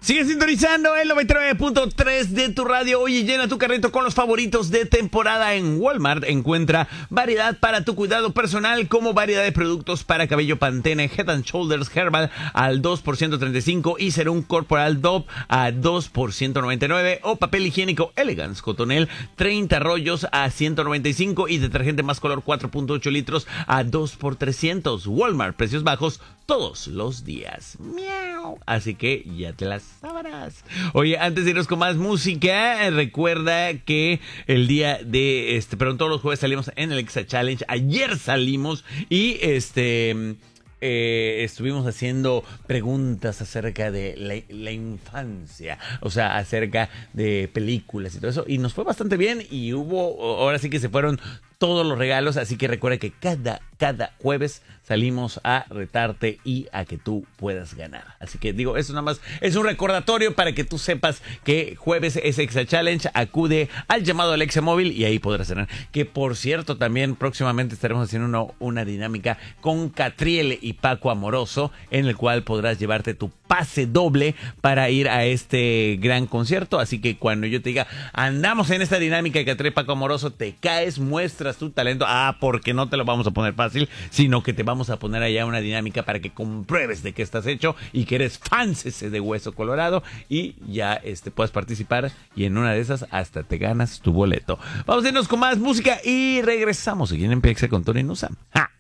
Sigue sintonizando el 99.3 de tu radio. Oye, llena tu carrito con los favoritos de temporada en Walmart. Encuentra variedad para tu cuidado personal, como variedad de productos para cabello Pantene, Head and Shoulders Herbal al 2 por 135 y Serum Corporal Dove a 2 por 199, o papel higiénico Elegance Cotonel 30 rollos a 195 y detergente Más Color 4.8 litros a 2 por 300. Walmart, precios bajos todos los días. Miau. Así que ya te las sabrás. Oye, antes de irnos con más música, recuerda que el día de perdón, todos los jueves salimos en el Exa Challenge. Ayer salimos y estuvimos haciendo preguntas acerca de la infancia, o sea, acerca de películas y todo eso, y nos fue bastante bien y ahora sí que se fueron todos los regalos, así que recuerda que cada jueves salimos a retarte y a que tú puedas ganar. Así que digo, eso nada más es un recordatorio para que tú sepas que jueves es Exa Challenge. Acude al llamado Alexa Móvil y ahí podrás ganar. Que por cierto, también próximamente estaremos haciendo una dinámica con Catriel y Paco Amoroso, en el cual podrás llevarte tu pase doble para ir a este gran concierto. Así que cuando yo te diga, andamos en esta dinámica de Catriel y Paco Amoroso, te caes, muestras tu talento. Porque no te lo vamos a poner fácil, sino que te vamos a poner allá una dinámica para que compruebes de qué estás hecho y que eres fancese de Hueso Colorado, y ya puedas participar, y en una de esas hasta te ganas tu boleto. Vamos a irnos con más música y regresamos aquí en PX con Tony Nusa. ¡Ja!